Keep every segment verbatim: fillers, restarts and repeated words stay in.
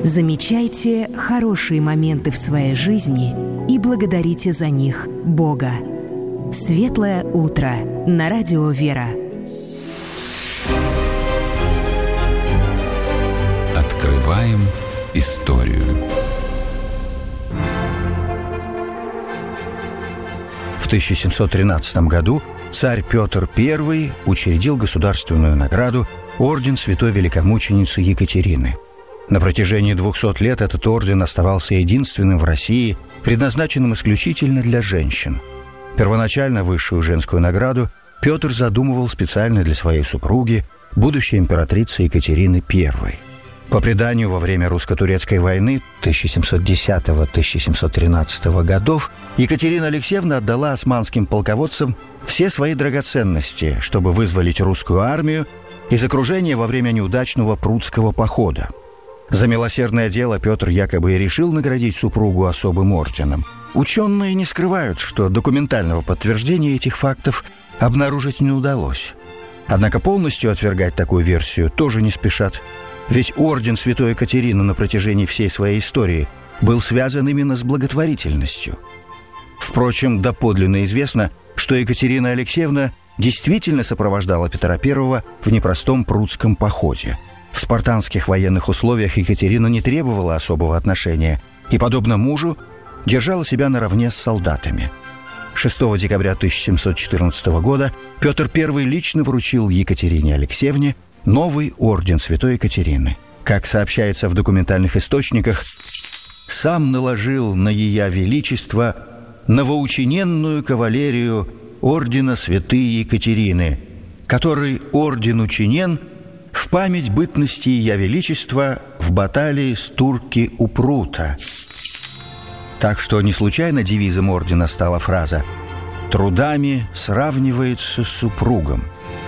Замечайте хорошие моменты в своей жизни и благодарите за них Бога. Светлое утро на радио «Вера». Открываем историю. В тысяча семьсот тринадцатом году царь Петр Первый учредил государственную награду Орден Святой Великомученицы Екатерины. На протяжении двухсот лет этот орден оставался единственным в России, предназначенным исключительно для женщин. Первоначально высшую женскую награду Петр задумывал специально для своей супруги, будущей императрицы Екатерины Первой. По преданию, во время русско-турецкой войны тысяча семьсот десятого — тысяча семьсот тринадцатого годов Екатерина Алексеевна отдала османским полководцам все свои драгоценности, чтобы вызволить русскую армию из окружения во время неудачного Прудского похода. За милосердное дело Петр якобы и решил наградить супругу особым орденом. Ученые не скрывают, что документального подтверждения этих фактов обнаружить не удалось. Однако полностью отвергать такую версию тоже не спешат. Ведь орден Святой Екатерины на протяжении всей своей истории был связан именно с благотворительностью. Впрочем, доподлинно известно, что Екатерина Алексеевна действительно сопровождала Петра Первого в непростом Прудском походе. В спартанских военных условиях Екатерина не требовала особого отношения и, подобно мужу, держала себя наравне с солдатами. шестого декабря тысяча семьсот четырнадцатого года Петр Первый лично вручил Екатерине Алексеевне новый орден Святой Екатерины. Как сообщается в документальных источниках, сам наложил на Ея Величество новоучиненную кавалерию ордена Святой Екатерины, который орден учинен в память бытности Ея Величества в баталии с турки у Прута. Так что не случайно девизом ордена стала фраза «Трудами сравнивается с супругом».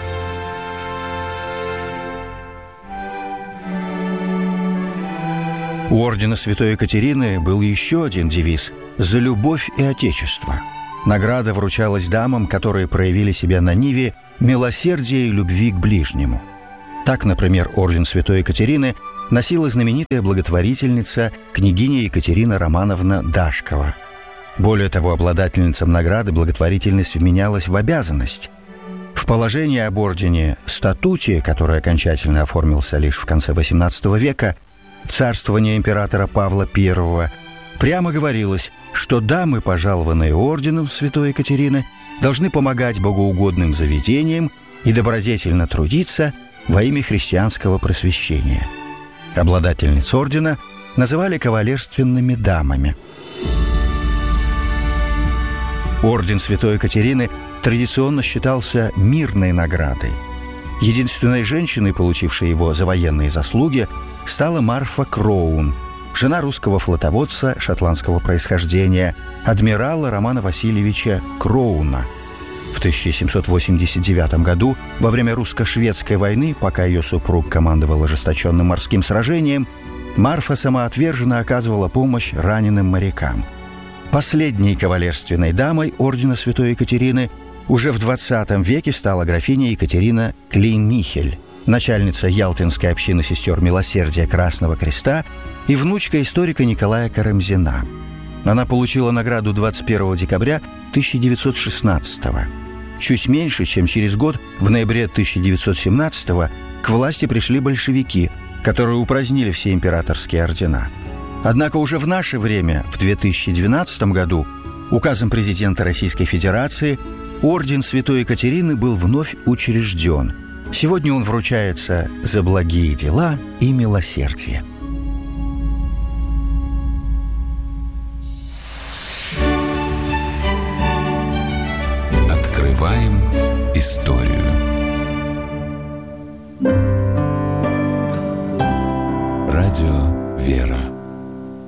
У ордена Святой Екатерины был еще один девиз «За любовь и отечество». Награда вручалась дамам, которые проявили себя на ниве милосердия и любви к ближнему. Так, например, орден Святой Екатерины носила знаменитая благотворительница княгиня Екатерина Романовна Дашкова. Более того, обладательницам награды благотворительность вменялась в обязанность. В положении об ордене «Статуте», который окончательно оформился лишь в конце восемнадцатого века, в царствование императора Павла Первого, прямо говорилось, что дамы, пожалованные орденом Святой Екатерины, должны помогать богоугодным заведениям и добродетельно трудиться во имя христианского просвещения. Обладательниц ордена называли кавалерственными дамами. Орден Святой Екатерины традиционно считался мирной наградой. Единственной женщиной, получившей его за военные заслуги, стала Марфа Кроун, жена русского флотоводца шотландского происхождения, адмирала Романа Васильевича Кроуна. В тысяча семьсот восемьдесят девятом году, во время русско-шведской войны, пока ее супруг командовал ожесточенным морским сражением, Марфа самоотверженно оказывала помощь раненым морякам. Последней кавалерственной дамой ордена Святой Екатерины уже в двадцатом веке стала графиня Екатерина Клейн-Михель, начальница Ялтинской общины сестер Милосердия Красного Креста и внучка историка Николая Карамзина. Она получила награду двадцать первого декабря тысяча девятьсот шестнадцатого. Чуть меньше, чем через год, в ноябре тысяча девятьсот семнадцатого, к власти пришли большевики, которые упразднили все императорские ордена. Однако уже в наше время, в две тысячи двенадцатом году, указом президента Российской Федерации орден Святой Екатерины был вновь учрежден. Сегодня он вручается за благие дела и милосердие. Открываем историю.